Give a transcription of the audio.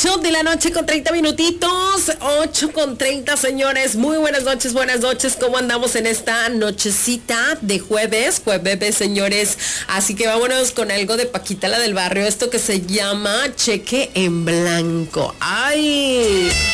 8 de la noche con 30 minutitos, 8 con 30, señores. Muy buenas noches. ¿Cómo andamos en esta nochecita de jueves, señores? Así que vámonos con algo de Paquita, la del barrio, esto que se llama Cheque en Blanco. ¡Ay!